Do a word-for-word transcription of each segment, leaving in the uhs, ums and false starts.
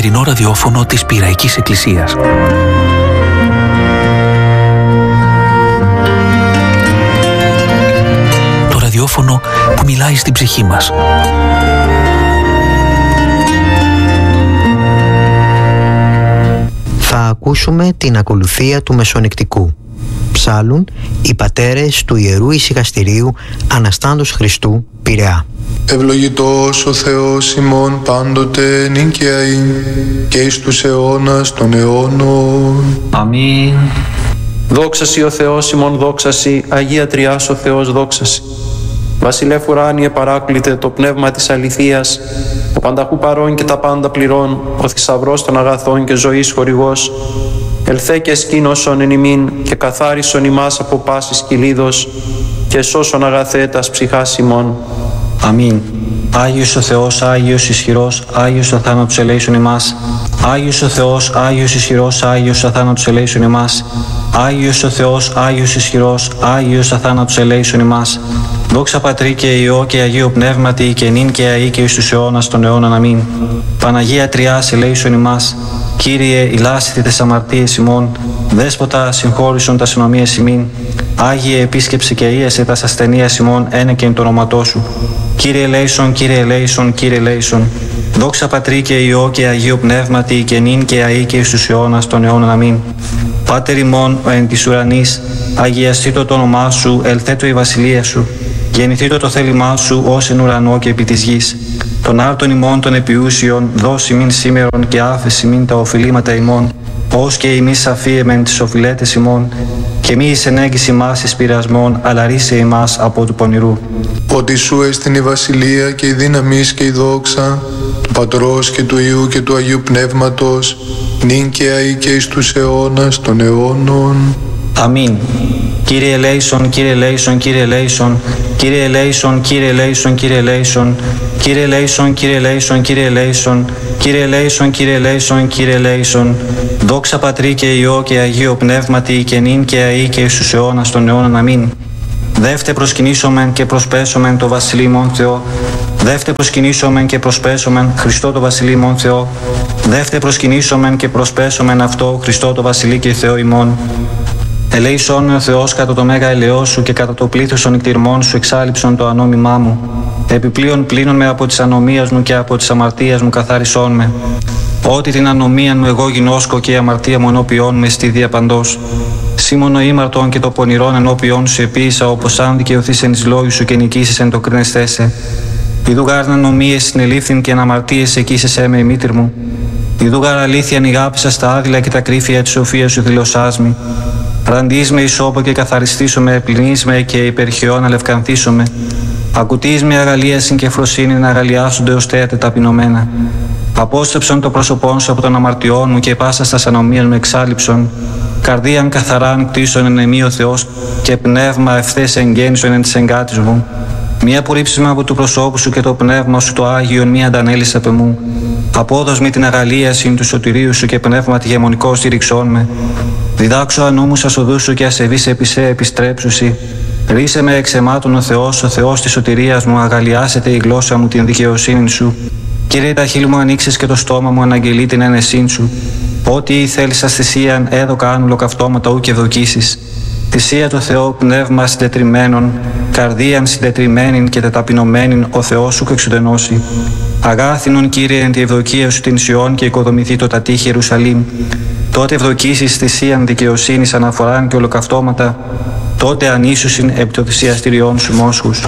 καθημερινό ραδιόφωνο της Πειραϊκής Εκκλησίας. Το ραδιόφωνο που μιλάει στην ψυχή μας. Θα ακούσουμε την ακολουθία του Μεσονυκτικού. Ψάλουν οι πατέρες του Ιερού Ησυχαστηρίου Αναστάντος Χριστού, Πειραιά. Ευλογητός ο Θεός ημών πάντοτε νυν και αεί και εις τους αιώνας των αιώνων. Αμήν. Δόξα σοι ο Θεός ημών, δόξα σοι, Αγία Τριάς ο Θεός, δόξα σοι. Βασιλεύ ουράνιε παράκλητε, το πνεύμα της αληθείας, ο πανταχού παρών και τα πάντα πληρών, ο θησαυρός των αγαθών και ζωής χορηγός, ελθέ και σκήνωσον εν ημίν και καθάρισον ημάς από πάσης κυλίδος και σώσον αγαθέ τας ψυχάς ημών. Αμήν. Άγιος ο Θεός, Άγιος ισχυρός, Άγιος αθάνατος ελέησον ημάς. Άγιος ο Θεός, Άγιος ισχυρός, Άγιος αθάνατος ελέησον ημάς. Άγιος ο Θεός, Άγιος ισχυρός, Άγιος αθάνατος ελέησον ημάς. Δόξα Πατρί και Υιό και Αγίο Πνεύματι και νυν και αεί και εις τους αιώνας των αιώνων. Αμήν. Παναγία Τριάς ελέησον ημάς. Κύριε, ηλάσθητε τες αμαρτίες ημών, Δέσποτα συγχώρησον τας ενομίες ημίν. Άγιε επίσκεψε και ίεσε τας ασθενείας ημών, ένεκεν το όνοματό σου. Κύριε ελέησον, Κύριε ελέησον, Κύριε ελέησον. Δόξα Πατρί και Υιό και Αγίο Πνεύματι και νυν και αεί και εις τους αιώνας των αιώνων. Αμήν. Πάτερ ημών ο εν της ουρανής, αγιαστήτω το όνομά σου, ελθέτω η βασιλεία σου. Γεννηθήτω το θέλημά σου ως εν ουρανό και επί της γης. Των άρτων ημών των επιούσιων, δώσει μην σήμερον και άφεση μην τα οφειλήματα ημών, ως και ημείς αφίεμεν τις οφειλέτες ημών, και μη εις ενέγγιση ημάς εις πειρασμών, αλλά ρίσε ημάς από του πονηρού. Ότι σου έστειν η βασιλεία και η δύναμις και η δόξα, του Πατρός και του Υιού και του Αγίου Πνεύματος, νυν και αεί και εις τους αιώνας των αιώνων. Αμήν. Κύριε ελέησον, Κύριε ελέησον, Κύριε ελέησον, Κύριε ελέησον, Κύριε ελέησον, Κύριε ελέησον, Κύριε ελέησον, Κύριε ελέησον, Κύριε ελέησον, Κύριε ελέησον, Κύριε ελέησον, Κύριε ελέησον. Δόξα Πατρί και Υιό και Αγίο Πνεύματι και νυν και αεί και εις τους αιώνας των αιώνων. Αμήν. Δεύτε προσκυνήσομεν και προσπέσομεν το Βασιλεί ημών Θεό. Δεύτε προσκυνήσομεν και προσπέσομεν Χριστό το Βασιλεί ημών Θεό. Δεύτε προσκυνήσομεν και προσπέσομεν αυτό Χριστό το Βασιλεί και Θεό ημών. Ελέησόν με ο Θεός κατά το μέγα ελαιός σου και κατά το πλήθος των νηκτηρμών σου εξάλειψον το ανώμημά μου. Επιπλέον πλύνον με από της ανομίας μου και από της αμαρτίας μου καθάρισόν με. Ότι την ανομία μου εγώ γινώσκω και η αμαρτία μου ενώπιόν με στη διαπαντός. Σήμωνο ήμαρτον και το πονηρόν ενώπιόν σου επίησα, όπως αν δικαιωθείς εν εις λόγου σου και νικήσεις εν το κρίνεσθέσαι. Ιδού γάρ ανομίες συνελήφθην και αναμαρτίες εκείσεσέ με η μήτρ μου. Ιδού γάρ αλήθεια νηγάπησα στα άδειλα και τα κρύφια της σοφίας σου δηλωσάς μη. Ραντείς με ισόπο και καθαριστήσω με, πλυνείς με και υπερχαιών αλευκανθήσω με. Ακουτείς με αγαλίασιν και φροσύνη να αγαλιάσονται ως θέατε ταπεινωμένα. Απόστρεψον το πρόσωπόν σου από των αμαρτιών μου και πάσα στα ανομίας μου εξάλληψον. Καρδίαν καθαράν κτίσον εν εμεί ο Θεός και πνεύμα ευθές εγγέννησον εν της εγκάτης μου. Μία απορρίψημα από του προσώπου σου και το πνεύμα σου το Άγιον μία αντανέλης απ' εμού. Απόδος με την αγαλίασιν του σωτηρίου σου και πνεύμα τη γεμονικό στήριξόν με. Διδάξω ανώμους ασοδούς σου και ασεβείς επί σε επιστρέψουσι. Ρίσε με εξαιμάτων ο Θεός, ο Θεός της σωτηρίας μου, αγαλιάσετε η γλώσσα μου την δικαιοσύνη σου. Κύριε, τα χείλη μου ανοίξεις και το στόμα μου αναγγελεί την ένεσήν σου. Ό,τι θέλεις σας θυσίαν, έδωκα αν ολοκαυτώματα ου και δοκίσεις. Θυσία το Θεό πνεύμα συντετριμένων, καρδίαν συντετριμένην και τεταπεινωμένην ο Θεός σου εξουδενώσει. Αγάθινον Κύριε εν τη ευδοκία σου την Σιών και οικοδομηθεί το τατήχη Ιερουσαλήμ. Τότε ευδοκίσεις θυσίαν δικαιοσύνης αναφοράν και ολοκαυτώματα, τότε ανήσουσιν επί το θυσιαστηριών σου μόσχους.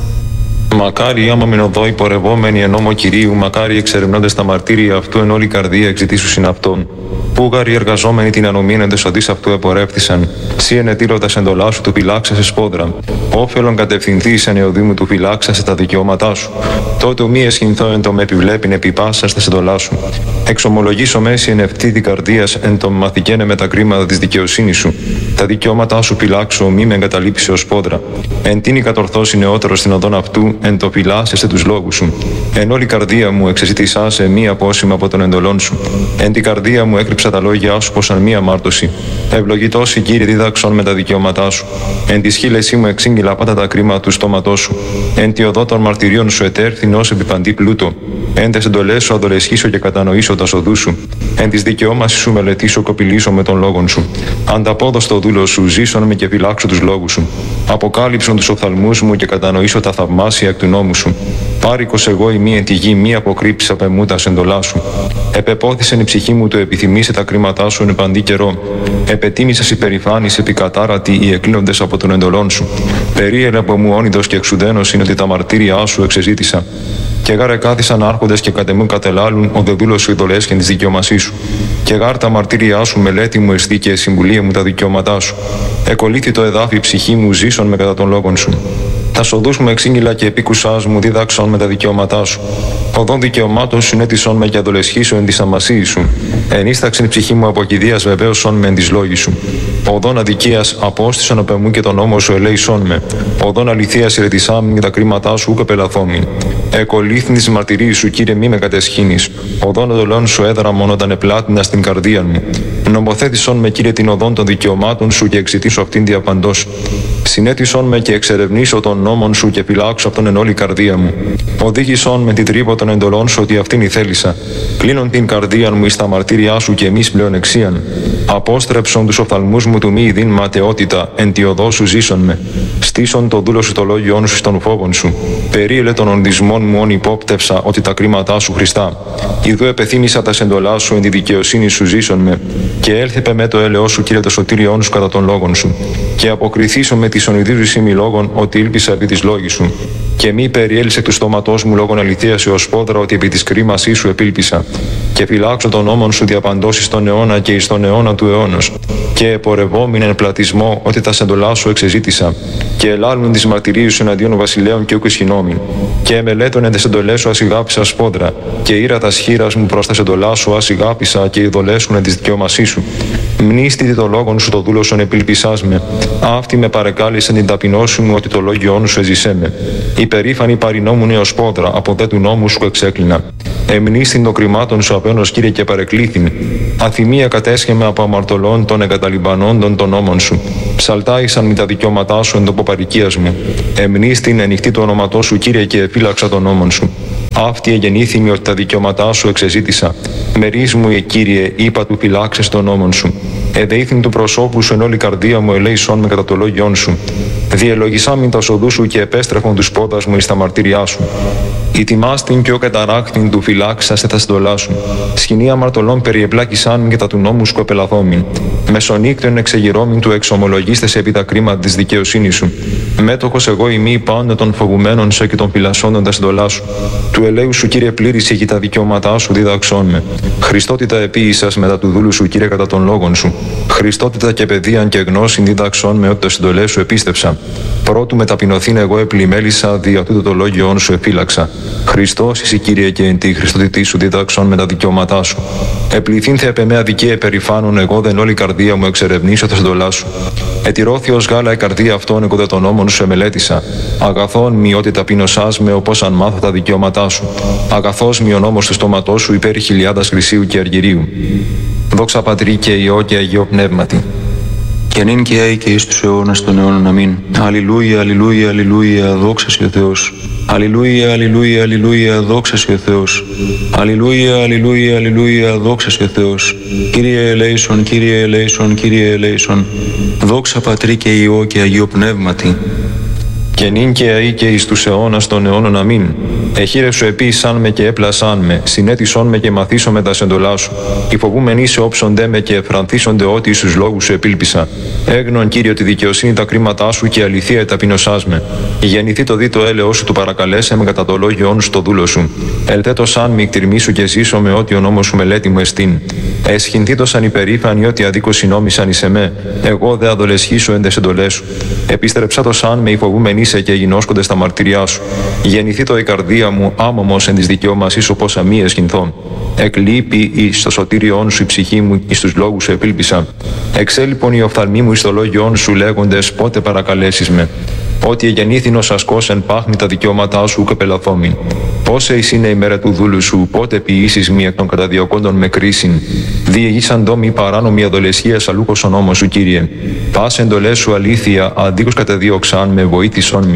Μακάρι άμα μεν οδό υπορευόμενοι εν νόμο Κυρίου, μακάρι εξερευνώντες τα μαρτύρια αυτού εν όλη καρδία εξητήσουσιν αυτόν. Πούγαροι εργαζόμενοι την ανομήν εν τεσοδείς αυτού επορεύθησαν. Σύ ενετήρωτας εντολά σου του φυλάξασε σπόδρα. Όφελον κατευθυνθείς εν εωδήμου του φυλάξασε τα δικαιώματά σου. Τότε ου μη εσχυνθώ εν το με επιβλέπειν επί πάσας τας εντολάς σου. Εξομολογήσω μέση εν ευθύδη καρδίας εν το μαθηκένε με τα κρίματα της δικαιοσύνης σου. Τα δικαιώματά σου φυλάξω, μη με εγκαταλείψει ως σπόδρα. Εν τίνη κατορθώσει νεότερο στην οδόν αυτού, εν το φυλάσσεσαι τους λόγους σου. Εν όλη καρδία μου εξεζητήσάσε μη απόσημα από τον εντολών σου. Εν την καρδία μου έκρυψα τα λόγια σου πως αν μία μάρτωση. Ευλογητός η Κύριε δίδαξον με τα δικαιώματά σου. Εν τη σχήλεσή μου εξήγηλα πάντα τα κρίματα του στόματός σου. Εν τη οδό των μαρτυρίων σου ετέρθην ως επιπαντή πλούτο. Εν τες εντολές σου αδολεσχήσω και κατανοήσω τα οδού σου. Εν της δικαιώμασης σου μελετήσω, κοπηλήσω με τον λόγον σου. Ανταπόδοστο δούλο σου, ζήσον με και φυλάξω τους λόγους σου. Αποκάλυψον τους οφθαλμούς μου και κατανοήσω τα θαυμάσια εκ του νόμου σου. Πάρικος εγώ η μία εν τη γη, μία αποκρύψεις απ' εμού τα εντολά σου. Επεπόθησεν η ψυχή μου το επιθυμήσε τα κρίματά σου εν παντή καιρό. Επετίμησας υπερηφάνης επικατάρατη οι εκλίνοντες από τον εντολών σου. Περίελε από μου όνειδος και εξουδένος είναι ότι τα μαρτύρια σου εξεζήτησα. Και γάρε κάθισαν άρχοντες και κατ' εμού κατελάλουν ο δε δούλος σου ειδολέσχεν της δικαιωμασής σου. Και γάρ τα μαρτύρια σου μελέτη μου εστί και συμβουλία μου τα δικαιώματά σου. Εκολύθη το εδάφι ψυχή μου ζήσον με κατά των λόγων σου. Τα σοδούς μου εξήγηλα και επίκουσάς μου δίδαξον με τα δικαιώματά σου. Οδόν δικαιωμάτων συνέτησον με και αδολεσχήσω εν της αμασίης σου. Ενίσταξεν ψυχή μου από κηδείας βεβαίωσον με εν της λόγης σου. Οδόν αδικίας απόστησον απ' εμού και τον νόμο σου ελέησον με. Οδόν αληθείας ηρετισάμιν και τα κρίματά σου ούκ επελαθόμην. Εκολύθην της μαρτυρίας σου, Κύριε, μη με κατεσχύνεις. Οδόν εντολών σου έδραμον όταν επλάτινα στην καρδία μου. Νομοθέτησον με, Κύριε, την οδόν των δικαιωμάτων σου και εξητήσω αυτήν διαπαντός. Συνέτησον με και εξερευνήσω των νόμων σου και φυλάξω αυτόν εν όλη καρδία μου. Οδήγησον με την τρύπο των εντολών σου ότι αυτήν ηθέλησα. Κλείνον την καρδία μου εις τα μαρτύριά σου και εμείς πλέον εξίαν. Απόστρεψον τους οφθαλμούς μου του μη ειδήν ματαιότητα, εν τη οδό σου ζήσον με. Στήσον το δούλο σου το λόγιόν σου στον φόβον σου. Περίελε των ονδισμών μου όν υπόπτευσα ότι τα κρίματά σου Χριστά. Ιδού επεθύμησα τα σεντολά σου εν τη δικαιοσύνη σου ζήσον με. Και έλθεπε με το έλεος σου, Κύριε, το σωτήριόν σου κατά των λόγων σου. Και αποκριθήσω με τη ονειδίζουσή μη λόγων ότι ήλπισα επί της λόγης σου. Και μη περιέλυσε του στόματός μου λόγων αληθείας έως πόδρα ότι επί της κρίμασής σου επήλπισα. Και φυλάξω τον νόμον σου διαπαντώσεις στον αιώνα και εις τον αιώνα του αιώνος. Και επορευόμην εν πλατισμό ότι τα σεντολά σου εξεζήτησα. Και ελάλουν τις μαρτυρίες σου εναντίον βασιλέων και ούκ ισχυνόμην. Και εμελέτων εν τες εντολές σου ασυγάπησα σπόδρα. Και ήρα τα σχήρας μου προς τα σεντολά σου ασυγάπησα και ειδολέσχουν εν της δικαιώμασής σου. Μνήστητη το λόγον σου το δούλωσον επιλπισάς με. Αυτή με παρεκάλεσεν την ταπεινώση μου ότι το λόγιόν σου εζησέ με. Υπερήφανη παρινόμουν έως πόδρα, από δε του νόμου σου εξέκλεινα. Εμνήστην των κρυμάτων σου απένος, Κύριε, και παρεκλήθην. Αθυμία κατέσχεμε από αμαρτωλών των εγκαταλειμπανόντων των νόμων σου. Ψαλτάησαν με τα δικαιώματά σου εν τοποπαρικίας μου. Εμνήστην ενοιχτή το όνοματό σου, Κύριε, και εφύλαξα των νόμων σου. Αυτή εγεννήθημη ότι τα δικαιώματά σου εξεζήτησα. Μερίς μου, ε, Κύριε, είπα του φυλάξες των νόμων σου. Εδέηθην του προσώπου σου εν όλη καρδία μου ελέησόν με κατά το λόγιόν σου. Διελογισάμιν τα οδού σου και επέστρεφον τους πόδας μου εις τα μαρτύριά σου. Ητιμάστην και ο καταράχθην του φυλάξασε τα στολά σου. Σκηνή αμαρτωλών περιεπλάκησάν και τα του νόμου σου επελαθόμην. Μεσονύκτων εξεγυρώμην του εξομολογίστες επί τα κρίματα της δικαιοσύνης σου. Μέτοχος εγώ ημί πάντα των φοβουμένων σε και των φυλασσόντων τα στολά σου. Του ελέου σου, Κύριε, πλήρησε και τα δικαιώματά σου διδαξών με. Χριστότητα επίησας μετά του δούλου σου, Κύριε, κατά των λόγων σου. Χριστότητα και παιδείαν και γνώσιν διδαξών με ότι τα συντολές σου επίστεψα. Πρώτου με ταπεινωθήν εγώ επλημέλησα, δια τούτο το λόγιόν σου εφύλαξα. Χριστός εσύ, Κύριε, και εν τη Χριστότητή σου διδάξον με τα δικαιώματά σου. Επληθήν θε επ' εμέ αδικία επερηφάνων, εγώ δεν όλη καρδία μου εξερευνήσω τα συντολά σου. Ετηρώθη ως γάλα η καρδία αυτών, εγώ δε των νόμων σου εμελέτησα. Αγαθόν μη ότι ταπεινωσάς με, όπως αν μάθω τα δικαιώματά σου. Αγαθός μη ο νόμος του στόματός σου υπέρ χιλιάδας χρυσίου και αργυρίου. Δόξα Πατρί και Υιό και Αγίο Πνεύματι. Και νυν και αεί και εις τους αιώνας των αιώνων. Αμήν. Αλληλούια, αλληλούια, αλληλούια, δόξα σοι ο Θεός. Αλληλούια, αλληλούια, αλληλούια, δόξα σοι ο Θεός. Αλληλούια, αλληλούια, αλληλούια, δόξα σοι ο Θεός. Κύριε ελέησον, Κύριε ελέησον, Κύριε ελέησον. Δόξα Πατρί και Υιό και Αγίο Πνεύματι. Και νυν και αεί και εις τους αιώνας των αιώνων. Αμήν. Εχείρε σου επίησαν με και έπλασαν με, συνέτησον με και μαθήσον με τα σεντολά σου. Οι φοβούμενοι σε όψονται με και εφρανθίσονται ότι εις τους λόγους σου επήλπισα. Έγνον, Κύριε, τη δικαιοσύνη τα κρίματά σου και η αληθεία ταπεινωσάς με. Γεννηθεί το δι το έλεος σου του παρακαλέσε με κατά το λόγιόν σου το δούλο σου. Ελθέτω σαν μη εκτιρμήσου και ζήσω με ό,τι ο νόμος σου μελέτη μου εστίν. Εσχυνθεί το σαν υπερήφανοι ότι αδίκω συνόμησαν εις εμέ. Εγώ δε αδολεσχήσω εν τες εντολές σου. Επίστρεψα το σαν με οι φοβούμενοι σε και γινώσκονται στα μαρτυριά σου. Γεννηθεί το η καρδία μου άμωμος εν της δικαιώμασής σου πως αμοί εσχυνθών. Εκλείπει εις το σωτήριόν σου η ψυχή μου, εις τους λόγους σου επήλπισα. Εξέλιπον οι οφθαλμοί μου εις το λόγιόν σου λέγοντες πότε παρακαλέσεις με. Ότι εγεννήθην ως ασκός εν πάχνη τα δικαιώματά σου και πελαθόμην. Πόσε εις είναι η μέρα του δούλου σου, πότε ποιήσεις μη εκ των καταδιωκόντων με κρίσιν. Διηγήσαν δόμοι παράνομη αδολεσχίας αλούκος ο νόμος σου, Κύριε. Πας εντολές σου αλήθεια, αντίκως καταδίωξαν με βοήθησόν μη.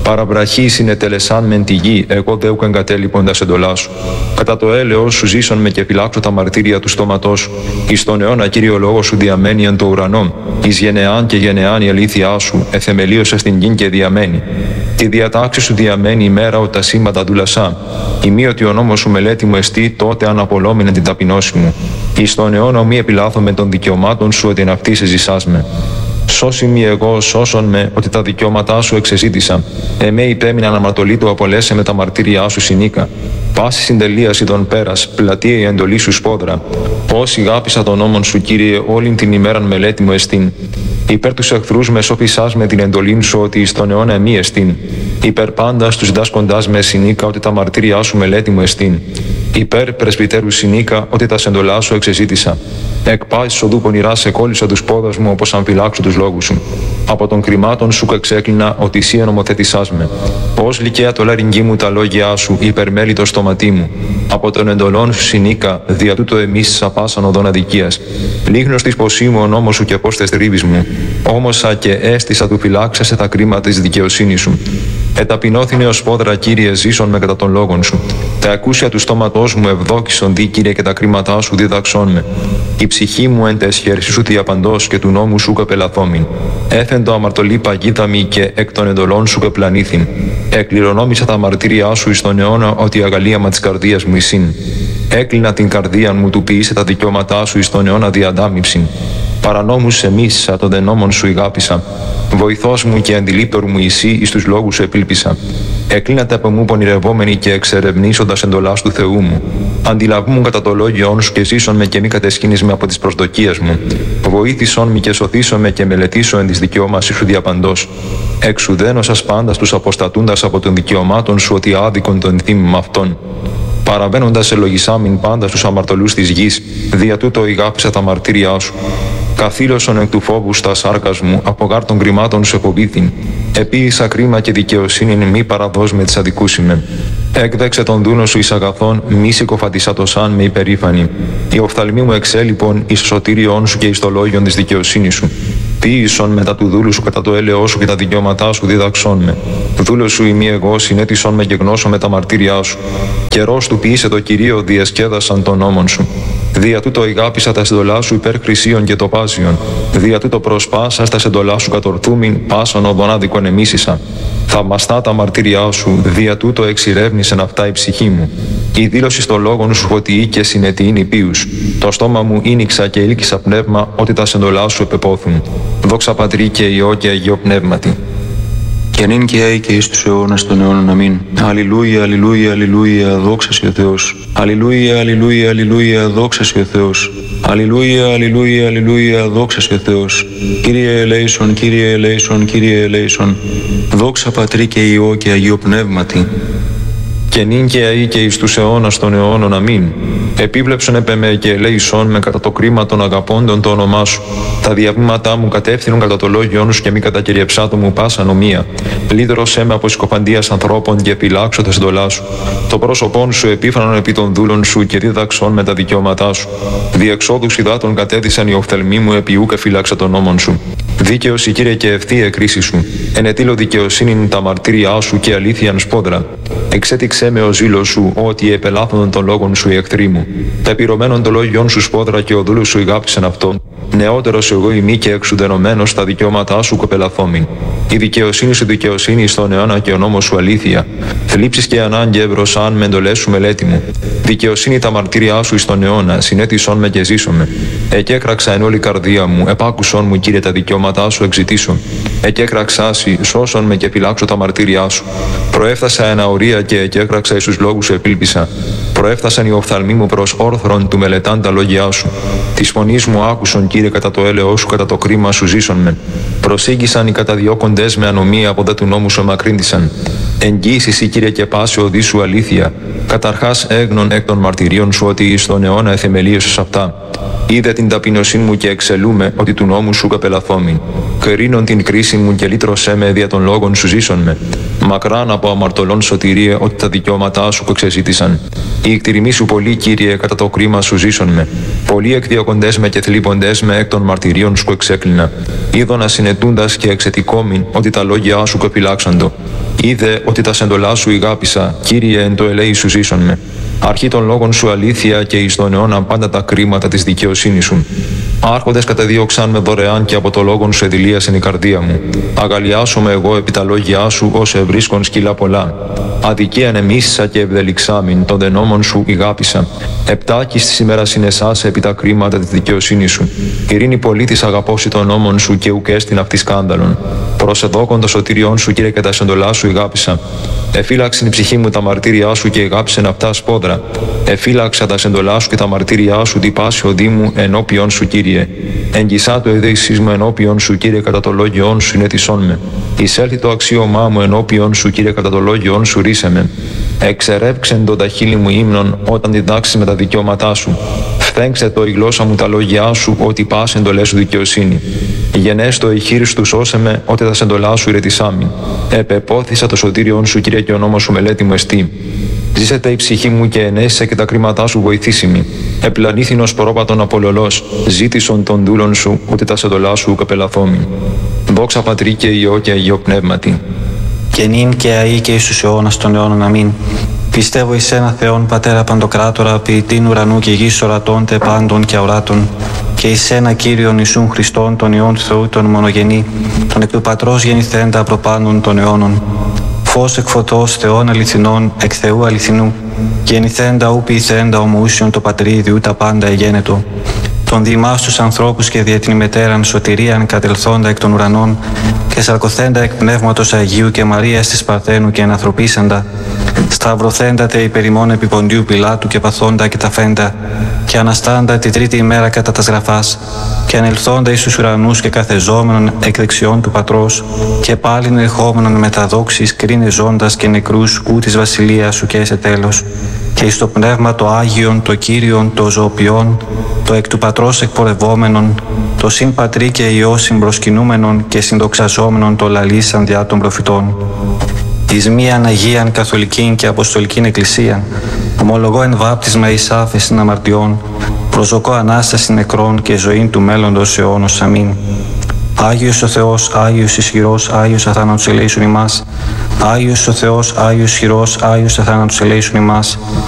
Παραβραχή συνετελεσάν μεν τη γη, εγώ δε ούκ εγκατέλειπον τας εντολάς σου. Κατά το έλεος σου ζήσον με και φυλάξω τα μαρτύρια του στόματός σου. Εις τον αιώνα Κύριο λόγο σου διαμένει εν το ουρανό. Εις γενεάν και γενεάν η αλήθειά σου, εθεμελίωσε στην γη και διαμένει. Τη διατάξη σου διαμένει ημέρα ότι τα σύμπαντα δούλασά. Ημί ότι ο νόμος σου μελέτη μου εστί, τότε αναπολόμηνε την ταπεινώση μου. Εις τον αιώνα μη επιλάθω με των δικαιωμάτων σου, ότι εν αυτή σε ζησάς με. Σώσι μη εγώ, σώσον με, ότι τα δικαιώματά σου εξεζήτησα. Εμέ υπέμεινα αναμαρτωλή του απολέσαι με τα μαρτύρια σου συνήκα. Πάση συντελείαση τον πέρας, πλατεία η εντολή σου σπόδρα. Όσοι γάπησα τον νόμον σου, Κύριε, όλην την ημέραν μελέτη μου εστίν. Υπέρ τους εχθρούς με σοφισάς με την εντολήν σου, ότι εις τον αιώνα εμεί εστίν. Υπέρ πάντας τους δάσκοντάς με συνήκα, ότι τα μαρτύρια σου μελέτη μου εστίν. Υπέρ πρεσβυτέρου συνήκα, ότι τα σεντολά σου εξεζήτησα. Εκ πάσης οδού πονηρά σε κόλλησα τους πόδας μου, όπως αν φυλάξω τους λόγους σου. Από των κρυμάτων σου εξέκλεινα, ότι εσύ ενομοθέτησάς με. Πώς λυκαία το λαρυγγί μου τα λόγια σου, υπερμέλει το στοματί μου. Από των εντολών σου συνήκα, δια τούτο εμείς σαπάσαν οδόν αδικίας. Λίγνος της ποσή μου ο νόμος σου και πώς τες τρίβεις μου. Όμωσα και έστησα του φυλάξασε τα κρίματα της δικαιοσύνης σου. Εταπεινώθηνε ως πόδρα, Κύριε, ζήσον με κατά των λόγων σου. Τα ακούσια του στόματός μου ευδόκησον δι, Κύριε, και τα κρίματά σου διδαξών με. Η ψυχή μου εν τες χέρσεις σου διαπαντός και του νόμου σου καπελαθόμην. Έθεν το αμαρτωλή παγίδα μη και εκ των εντολών σου κεπλανήθην. Εκληρονόμησα τα μαρτύρια σου εις τον αιώνα, ότι η αγαλίαμα της καρδίας μου εισήν. Έκλεινα την καρδία μου, του ποιήσε τα δικαιώματά σου εις τον αιώνα διαντάμιψην. Παρανόμους εμείς, των δενόμων σου ηγάπησα. Βοηθός μου και αντιλήπτορ μου εσύ, εις τους λόγους σου επήλπισα. Εκλίνατε από μου πονηρευόμενοι και εξερευνήσοντας εντολάς του Θεού μου. Αντιλαβούμουν κατά το λόγιόν σου και ζήσον με και μη κατεσχύνεις με από τις προσδοκίες μου. Βοήθησον με και σωθήσον με και μελετήσω εν της δικαιώμασης σου διαπαντός. Εξουδένωσας πάντα τους αποστατούντας από των δικαιωμάτων σου, ότι άδικον τον θύμημα αυτών. Παραβαίνοντας ελογισάμιν πάντα στους αμαρτωλούς της γης, δια τούτο ηγάπησα τα μαρτύρια σου. Καθήλωσον εκ του φόβου στα σάρκας μου, από γάρ των κρυμάτων σου εφοβήθην. Επίησα κρίμα και δικαιοσύνην, μη παραδός με τις αδικούσιμεν. Έκδεξε τον δούνο σου εις αγαθών, μη συκοφαντισάτωσαν με υπερήφανη. Η οφθαλμή μου εξέλιπον εις σωτήριόν σου και εις το λόγιον της δικαιοσύνης σου. Ποίησον μετά του δούλου σου κατά το έλεος σου και τα δικαιώματά σου δίδαξόν με. Δούλος σου ημί εγώ, συνέτησον με και γνώσω με τα μαρτύρια σου. Καιρός του ποιήσε το Κυρίο, διασκέδασαν τον νόμον σου. Δια τούτο ηγάπησα τα σεντολά σου υπέρ χρυσίων και τοπάζιων. Δια τούτο προσπάσα τα σεντολά σου κατορθούμην, πάσον οδόν άδικον εμίσησα. Θαυμαστά τα μαρτύρια σου, δια τούτο εξηρεύνησεν αυτά η ψυχή μου. Η δήλωση στο λόγον σου φωτιή και συνετή είναι πίους. Το στόμα μου ίνιξα και ήλκησα πνεύμα, ότι τα σεντολά σου επεπόθουν. Δόξα Πατρί και Υιό και Αγίο Πνεύματι. Και νυν και αεί και εις τους αιώνας των αιώνων. Αμήν. Αλληλούια, αλληλούια, αλληλούια, δόξα σοι ο Θεός. Αλληλούια, αλληλούια, αλληλούια, δόξα σοι ο Θεός. Αλληλούια, αλληλούια, αλληλούια, δόξα σοι ο Θεός. Κύριε ελέησον, Κύριε ελέησον, Κύριε ελέησον. Δόξα Πατρί και Υιό και Αγίο Πνεύματι. Και νυν και αεί και εις τους αιώνας των αιώνων. Αμήν. Επίβλεψον επ' εμέ και ελέησον με κατά το κρίμα των αγαπώντων το όνομά σου. Τα διαβήματά μου κατεύθυνον κατά το λόγιόν σου και μη κατακυριευσάτο μου πάσα νομία. Λύδρωσέ με από συκοφαντίας ανθρώπων και φυλάξω τα συντολά σου. Το πρόσωπόν σου επίφανον επί των δούλων σου και δίδαξον με τα δικαιώματά σου. Διεξόδους υδάτων κατέδυσαν οι οφθαλμοί μου επί ου και φύλαξα τον νόμον σου. Δίκαιος η Κύριε και ευθεία κρίση σου. Ενετήλω δικαιοσύνην τα μαρτύρια σου και αλήθειαν σπόδρα. Εξέτηξέ με ο ζήλος σου, ότι επελάθωνον των λόγων σου οι εχθροί μου. Τα επιρωμένων των λόγιών σου σπόδρα και ο δούλος σου ηγάπησεν αυτό. Νεότερος εγώ ημί και εξουδενωμένος τα δικαιώματά σου κοπελαθόμην. Η δικαιοσύνη σου δικαιοσύνη στον αιώνα και ο νόμος σου αλήθεια. Θλίψεις και ανάγκη ευρωσάν με εντολές σου μελέτη μου. Δικαιοσύνη τα μαρτύρια σου στον αιώνα, συνέτησον με και ζήσομαι. Εκέκραξα εν όλη καρδία μου, επάκουσον μου Κύριε τα δικαιώματά σου εξητήσον. Εκέκραξάσι, σώσον με και φυλάξω τα μαρτύρια σου. Προέφθασα εν αορία και εκέκραξα εις τους λόγους σου επήλπισα. Προέφθασαν οι οφθαλμοί μου προς όρθρον του μελετάν τα λόγια σου. Τη φωνή μου άκουσον Κύριε κατά το έλεος σου, κατά το κρίμα σου ζήσον μεν. Προσήγησαν οι καταδιώκοντες με ανομία από δε του νόμου σου εμακρύνθησαν. Εγγύησης η Κύριε και πάση οδή σου αλήθεια. Καταρχάς έγνων εκ των μαρτυρίων σου ότι εις τον αιώνα εθεμελίωσες αυτά. Είδε την ταπεινωσή μου και εξελούμε ότι του νόμου σου καπελαθόμην. Κρίνον την κρίση μου και λύτρωσέ με δια των λόγων σου ζήσον με. Μακράν από αμαρτωλών σωτηρία ότι τα δικαιώματά σου εξεζήτησαν. Η εκτιρημή σου πολύ Κύριε κατά το κρίμα σου ζήσον με. Πολλοί εκδιωκοντές με και θλίποντες με εκ των μαρτυρίων σου εξέκλεινα. Είδωνα συνετούντας και εξετικόμην ότι τα λόγια σου κοπηλάξαντο. Είδε ότι τα σεντολά σου ηγάπησα, Κύριε, εν το ελέη σου ζήσον με. Αρχή των λόγων σου αλήθεια και εις τον αιώνα πάντα τα κρίματα της δικαιοσύνης σου. Άρχοντες κατεδίωξαν με δωρεάν και από το λόγον σου εδηλίασεν η καρδία μου. Αγαλιάσομαι εγώ επί τα λόγια σου ως ευρίσκον σκύλα πολλά. Αδικίαν εμίσησα και ευδελιξάμιν, των δενόμων σου ηγάπησα. Επτάκης της ημέρας συνεσάσε επί τα κρίματα της δικαιοσύνης σου. Ειρήνη πολίτης αγαπώσει των νόμων σου και ουκέστην αυτή σκάνδαλον. Προσεδόκον το σωτήριόν σου, Κύριε, και τα σεντολά σου ηγάπησα. Εφύλαξεν η ψυχή μου τα μαρτύρια σου και ηγάπησεν αυτά σπόδρα. Εφύλαξα τα σεντολά σου και τα μαρτύρια σου, τυπάσει οδή μου ενώπιον σου, Κύριε. Εγγισά το εδέησής μου ενώπιον σου, Κύριε, κατά το λόγιόν σου συνέτησόν με. Εισέλθει το αξίωμά μου ενώπιον σου, Κύριε, κατά το λόγιόν σου ρίσε με. Εξερεύξεν το τα χείλη μου ύμνον όταν διδάξει με τα δικαιώματά σου. Φθέγξε το η γλώσσα μου τα λόγια σου, ότι πας εντολές σου δικαιοσύνη. Γενέστο η χείρι του σώσε με, ότι τα σεντολά σου ηρετισάμι. Επεπόθησα το σωτήριον σου, Κύριε, και ο νόμος σου μελέτη μου εστί. Ζήσετε η ψυχή μου και ενέσσε και τα κρίματά σου βοηθήσιμη. Επλανήθηνος πρόπατον απολολός, ζήτησον των δούλων σου, ότι τα σεντολά σου καπελαθόμη. Δόξα Πατρί και Υιό και Αγίο Πνεύματι. Και νυν και αεί και εις τους αιώνας των αιώνων. Αμήν. Πιστεύω εις ένα Θεόν Πατέρα Παντοκράτορα, ποιητήν ουρανού και γης ορατών τε πάντων και αοράτων, και εις ένα Κύριον Ιησούν Χριστόν, τον Υιόν του Θεού, τον μονογενή, τον εκ του Πατρός γεννηθέντα προπάντων των αιώνων. Φως εκ φωτός Θεών αληθινών, εκ Θεού αληθινού, γεννηθέντα ου ποιηθέντα ομοούσιον το Πατρίδι, τα πάντα εγένετο. Τον διημάς τους ανθρώπους και δια την ημετέραν σωτηρίαν κατελθόντα εκ των ουρανών και σαρκωθέντα εκ Πνεύματος Αγίου και Μαρίας της Παρθένου και ενανθρωπίσαντα, σταυρωθέντα τε υπερημών επιποντίου Πιλάτου και παθόντα και ταφέντα και αναστάντα τη τρίτη ημέρα κατά τας γραφάς και ανελθόντα εις τους ουρανούς και καθεζόμενον εκ δεξιών του Πατρός και πάλιν ερχόμενον με τα δόξης κρίνε ζώντας και νεκρούς ου της βασιλείας σου και σε τέλος και εις το Πνεύμα το Άγιον, το Κύριον, το ζωοποιόν, το εκ του Πατρός εκπορευόμενον, το συν Πατρί και Υιό συμπροσκυνούμενον και συνδοξαζόμενον το λαλήσαν διά των προφητών. Εις μίαν Αγίαν Καθολικήν και Αποστολικήν Εκκλησίαν, ομολογώ εν βάπτισμα εις άφεσιν αμαρτιών, προσδοκώ Ανάσταση νεκρών και ζωήν του μέλλοντος αιώνος. Αμήν. Άγιος ο Θεός, Άγιος ισχυρός, Άγιος αθάνατος ελέησον ημάς. Άγιος ο Θεός, Άγιος ισχυρός, Άγιος αθάνατος ελέησον ημάς.